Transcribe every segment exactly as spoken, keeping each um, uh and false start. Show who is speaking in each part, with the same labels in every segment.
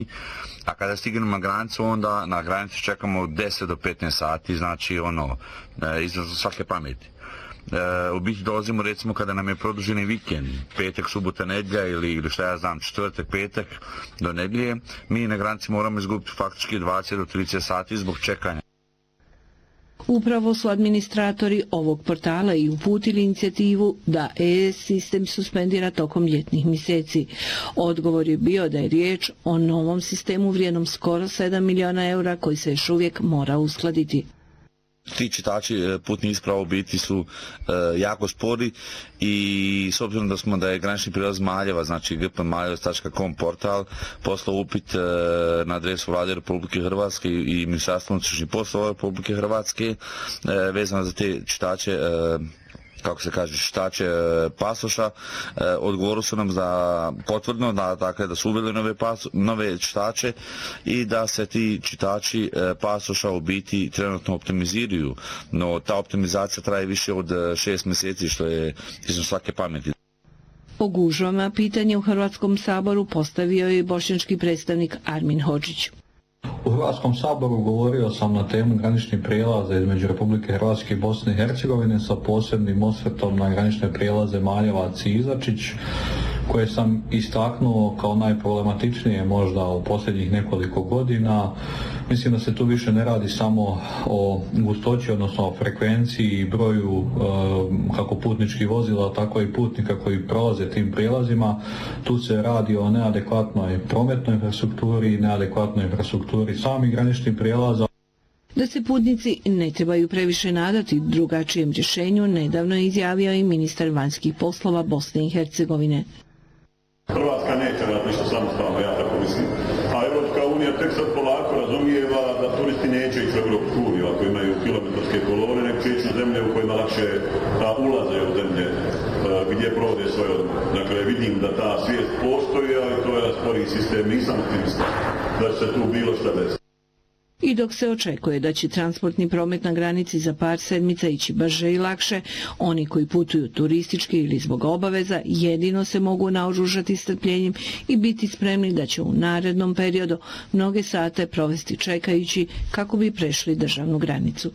Speaker 1: A kada stignemo na granicu, onda na granici čekamo deset do petnaest sati, znači ono, izraz svake pameti. E, u biti dolazimo recimo kada nam je produženi vikend, petak, subota, nedjelja ili, ili šta ja znam, četvrtak, petak do nedjelje, mi na granici moramo izgubiti faktički dvadeset do trideset sati zbog čekanja.
Speaker 2: Upravo su administratori ovog portala i uputili inicijativu da E E S sistem suspendira tokom ljetnih mjeseci. Odgovor je bio da je riječ o novom sistemu vrijednom skoro sedam miliona eura koji se još uvijek mora uskladiti.
Speaker 1: Ti čitači putnih isprava u biti su e, jako spori i s obzirom da smo da je granični prijelaz Maljeva, znači g p maljevac tačka com portal, poslao upit e, na adresu Vlade Republike Hrvatske i, i Ministarstva unutrašnjih poslova Republike Hrvatske e, vezano za te čitače e, kako se kaže, čitače e, pasoša, e, odgovorili su nam za potvrdno da, dakle, da su uveli nove, paso, nove čitače i da se ti čitači e, pasoša u biti trenutno optimiziraju, no ta optimizacija traje više od šest mjeseci, što je iznos svake pameti.
Speaker 2: O gužvama pitanje u Hrvatskom saboru postavio je bošnjački predstavnik Armin Hodžić.
Speaker 3: U Hrvatskom saboru govorio sam na temu graničnih prijelaza između Republike Hrvatske i Bosne i Hercegovine sa posebnim osvrtom na granične prijelaze Maljevac i Izačić, koje sam istaknuo kao najproblematičnije možda u posljednjih nekoliko godina. Mislim da se tu više ne radi samo o gustoći, odnosno o frekvenciji i broju e, kako putničkih vozila, tako i putnika koji prolaze tim prijelazima. Tu se radi o neadekvatnoj prometnoj infrastrukturi i neadekvatnoj infrastrukturi samih graničnih prijelaza.
Speaker 2: Da se putnici ne trebaju previše nadati drugačijem rješenju, nedavno je izjavio i ministar vanjskih poslova Bosne i Hercegovine.
Speaker 4: Hrvatska neće raditi ništa samostalno, ja tako mislim. A Europska unija tek sad polako razumijeva da turisti neće ići u Europsku uniju ako imaju kilometarske kolone, nego će ići u zemlje u kojima lakše da ulaze u zemlje gdje provode svoje odmore. Dakle, vidim da ta svijest postoji, ali to je jedan spori sistem, nisam optimista da će se tu bilo šta desiti.
Speaker 2: I dok se očekuje da će transportni promet na granici za par sedmica ići brže i lakše, oni koji putuju turistički ili zbog obaveza jedino se mogu naoružati strpljenjem i biti spremni da će u narednom periodu mnoge sate provesti čekajući kako bi prešli državnu granicu.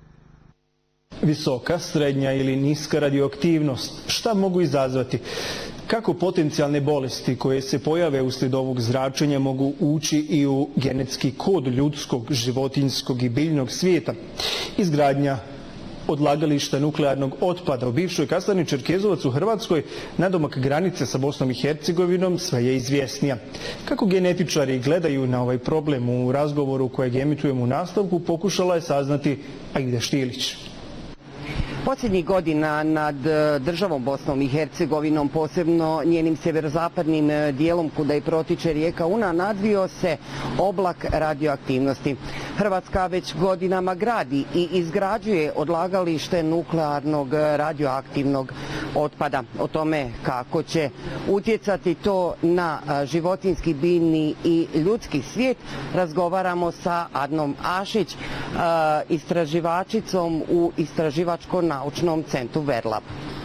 Speaker 5: Visoka, srednja ili niska radioaktivnost. Šta mogu izazvati? Kako potencijalne bolesti koje se pojave uslijed ovog zračenja mogu ući i u genetski kod ljudskog, životinjskog i biljnog svijeta? Izgradnja odlagališta nuklearnog otpada u bivšoj kasarni Čerkezovac u Hrvatskoj, nadomak granice sa Bosnom i Hercegovinom, sve je izvjesnija. Kako genetičari gledaju na ovaj problem, u razgovoru kojeg emitujemo u nastavku pokušala je saznati Aida Štilić.
Speaker 6: Posljednjih godina nad državom Bosnom i Hercegovinom, posebno njenim sjeverozapadnim dijelom kuda i protiče rijeka Una, nadvio se oblak radioaktivnosti. Hrvatska već godinama gradi i izgrađuje odlagalište nuklearnog radioaktivnog otpada. O tome kako će utjecati to na životinjski, biljni i ljudski svijet razgovaramo sa Adnom Ašić, istraživačicom u Istraživačko-naučnom centru Verlab.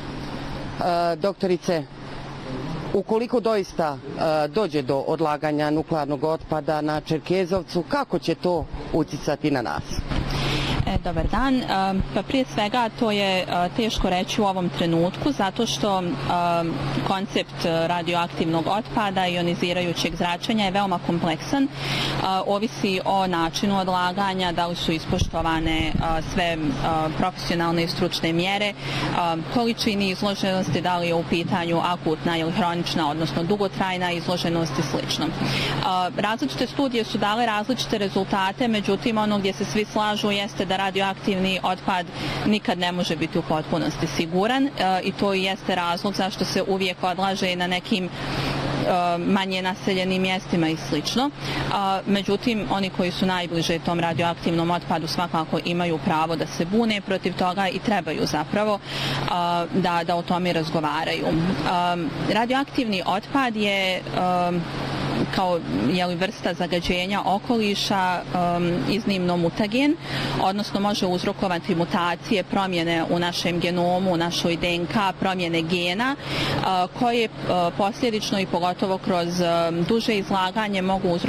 Speaker 6: Doktorice, ukoliko doista dođe do odlaganja nuklearnog otpada na Čerkezovcu, kako će to utjecati na nas?
Speaker 7: Dobar dan. Pa prije svega to je teško reći u ovom trenutku zato što koncept radioaktivnog otpada i ionizirajućeg zračenja je veoma kompleksan. Ovisi o načinu odlaganja, da li su ispoštovane sve profesionalne i stručne mjere, količini izloženosti, da li je u pitanju akutna ili hronična, odnosno dugotrajna izloženost i slično. Različite studije su dale različite rezultate, međutim ono gdje se svi slažu jeste da radioaktivni otpad nikad ne može biti u potpunosti siguran i to i jeste razlog zašto se uvijek odlaže na nekim manje naseljenim mjestima i slično. Međutim, oni koji su najbliže tom radioaktivnom otpadu svakako imaju pravo da se bune protiv toga i trebaju zapravo da, da o tome razgovaraju. Radioaktivni otpad je kao jeli, vrsta zagađenja okoliša um, iznimno mutagen, odnosno može uzrokovati mutacije, promjene u našem genomu, u našoj D N K, promjene gena, uh, koje uh, posljedično i pogotovo kroz um, duže izlaganje mogu uzrokovati